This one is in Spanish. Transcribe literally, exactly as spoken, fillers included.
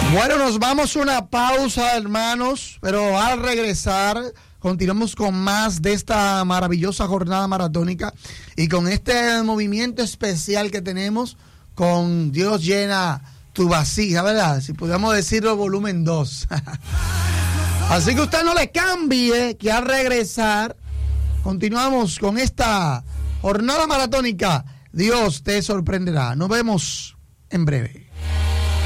Bueno, nos vamos a una pausa, hermanos, pero al regresar continuamos con más de esta maravillosa jornada maratónica y con este movimiento especial que tenemos con Dios llena tu vasija, ¿verdad? Si pudiéramos decirlo, volumen dos. Así que usted no le cambie, que al regresar continuamos con esta jornada maratónica. Dios te sorprenderá. Nos vemos en breve.